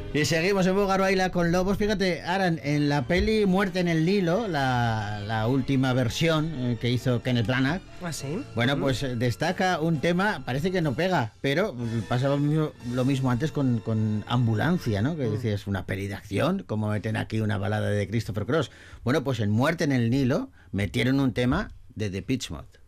Y seguimos en Bogar Baila con Lobos. Fíjate, ahora en la peli Muerte en el Nilo, la última versión que hizo Kenneth Branagh. ¿Ah, sí? Bueno, pues destaca un tema, parece que no pega, pero pasaba lo mismo antes con Ambulancia, ¿no? Que decías, una peli de acción, como meten aquí una balada de Christopher Cross. Bueno, pues en Muerte en el Nilo metieron un tema de The Pitch Mode.